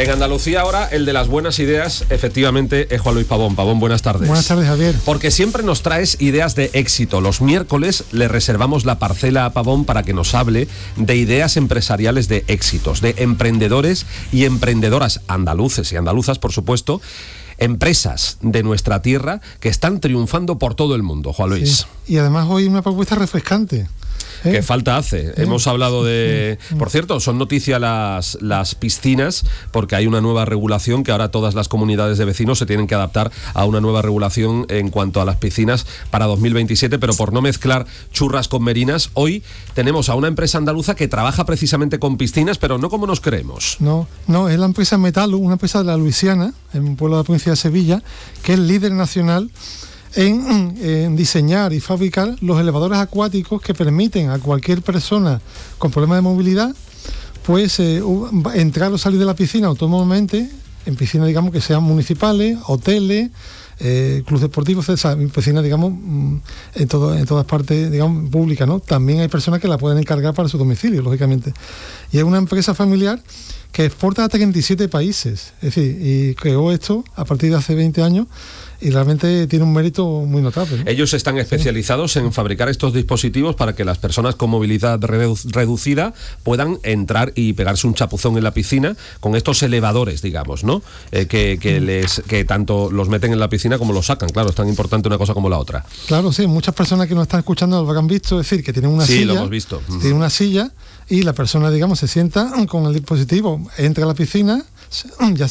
En Andalucía ahora el de las buenas ideas efectivamente es Juan Luis Pavón. Pavón, buenas tardes. Buenas tardes, Javier. Porque siempre nos traes ideas de éxito. Los miércoles le reservamos la parcela a Pavón para que nos hable de ideas empresariales de éxitos, de emprendedores y emprendedoras andaluces y andaluzas, por supuesto, empresas de nuestra tierra que están triunfando por todo el mundo, Juan Luis. Sí. Y además hoy una propuesta refrescante. ¿Qué falta hace? Hemos hablado de... Por cierto, son noticia las piscinas, porque hay una nueva regulación que ahora todas las comunidades de vecinos se tienen que adaptar a una nueva regulación en cuanto a las piscinas para 2027, pero por no mezclar churras con merinas, hoy tenemos a una empresa andaluza que trabaja precisamente con piscinas, pero no como nos creemos. No, es la empresa Metalu, una empresa de la Luisiana, en un pueblo de la provincia de Sevilla, que es líder nacional en diseñar y fabricar los elevadores acuáticos que permiten a cualquier persona con problemas de movilidad pues entrar o salir de la piscina autónomamente, en piscinas digamos que sean municipales, hoteles, clubes deportivos, piscinas digamos en todas partes digamos públicas, ¿no? También hay personas que la pueden encargar para su domicilio, lógicamente. Y es una empresa familiar que exporta a 37 países, es decir, y creó esto a partir de hace 20 años y realmente tiene un mérito muy notable, ¿no? Ellos están especializados en fabricar estos dispositivos para que las personas con movilidad reducida puedan entrar y pegarse un chapuzón en la piscina con estos elevadores, digamos, ¿no? Que tanto los meten en la piscina como los sacan. Claro, es tan importante una cosa como la otra. Claro, sí, muchas personas que nos están escuchando lo habrán visto, es decir, que tienen una silla. Sí, lo hemos visto. Tienen una silla y la persona, digamos, se sienta con el dispositivo, entra a la piscina, ya